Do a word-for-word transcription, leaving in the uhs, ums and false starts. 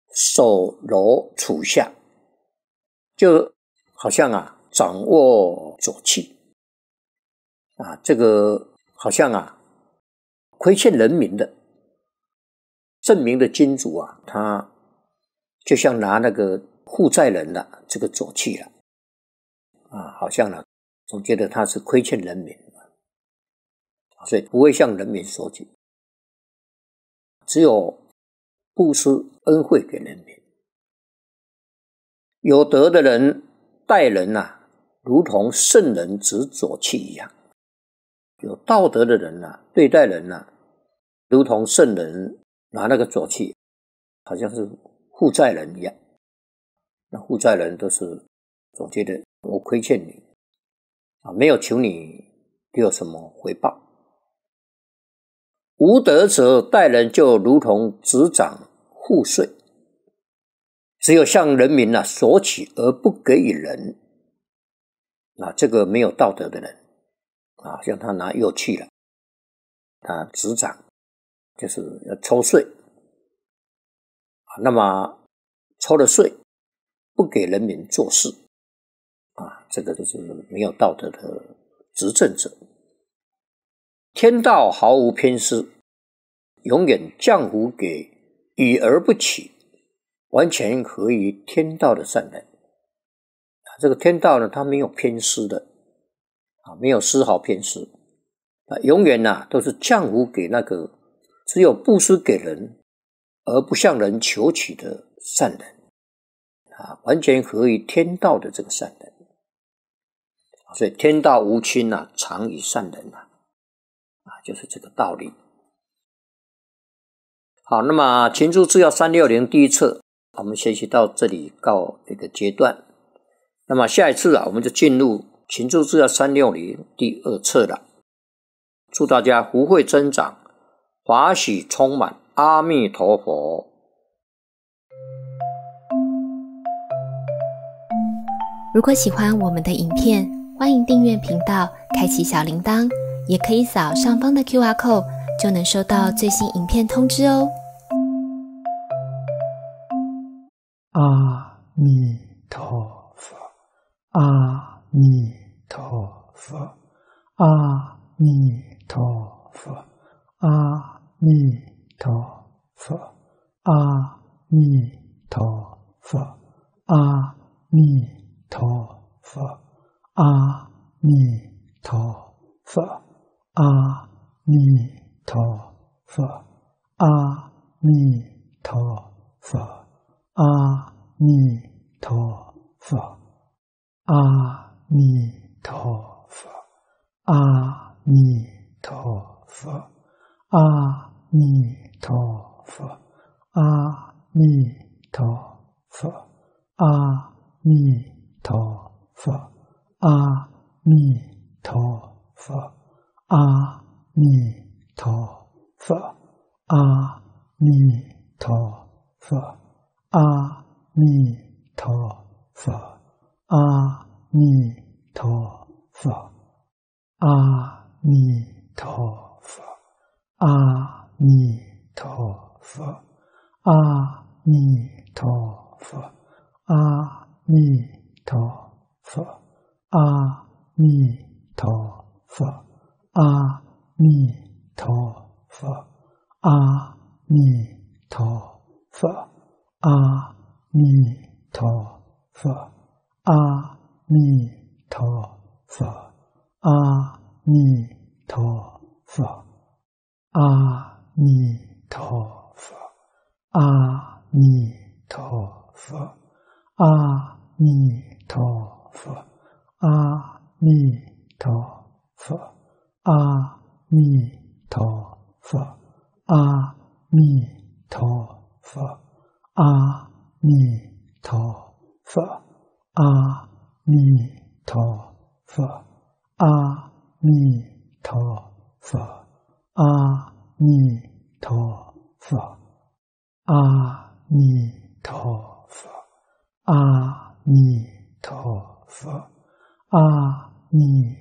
手揉处下，就好像啊掌握左气啊，这个好像啊亏欠人民的证明的金主啊，他就像拿那个负债人的、啊、这个左气了啊，好像呢总觉得他是亏欠人民，所以不会向人民索取，只有布施恩惠给人民。有德的人待人啊，如同圣人执左气一样；有道德的人啊，对待人啊，如同圣人拿那个左气，好像是负债人一样。那负债人都是总觉得我亏欠你啊，没有求你给我什么回报。无德者待人就如同执掌赋税，只有向人民啊索取而不给予人，啊，这个没有道德的人啊，像他拿右气了，他执掌就是要抽税啊，那么抽了税不给人民做事啊，这个就是没有道德的执政者。天道毫无偏私，永远降福给予而不取，完全合于天道的善人。这个天道呢，它没有偏私的啊，没有丝毫偏私啊，永远啊都是降福给那个只有布施给人而不向人求取的善人啊，完全合于天道的这个善人。所以天道无亲啊，常与善人啊。啊，就是这个道理。好，那么勤住制药三六零第一册，我们学习到这里告一个阶段。那么下一次啊，我们就进入勤住制药三六零第二册了。祝大家福慧增长，法喜充满，阿弥陀佛。 如果喜欢我们的影片，欢迎订阅频道，开启小铃铛。也可以扫上方的 Q R code， 就能收到最新影片通知哦。 阿弥陀佛，阿弥陀佛，阿弥陀佛，阿弥陀佛，阿弥陀佛，阿弥陀佛，阿弥陀佛。阿弥陀佛，阿弥陀佛，阿弥陀佛，阿弥陀佛，阿弥陀佛，阿弥陀佛，阿弥陀佛，阿弥陀佛，阿弥陀佛。阿弥陀佛，阿弥陀佛，阿弥陀佛，阿弥陀佛，阿弥陀佛，阿弥陀佛，阿弥陀佛，阿弥陀佛，阿弥陀佛。阿弥陀佛，阿弥陀佛，阿弥陀佛，阿弥陀佛，阿弥陀佛，阿弥陀佛，阿弥陀佛，阿弥陀佛，阿弥陀佛。阿弥陀佛，阿弥陀佛，阿弥陀佛，阿弥陀佛，阿弥陀佛，阿弥陀佛，阿弥陀佛，阿弥陀佛，阿弥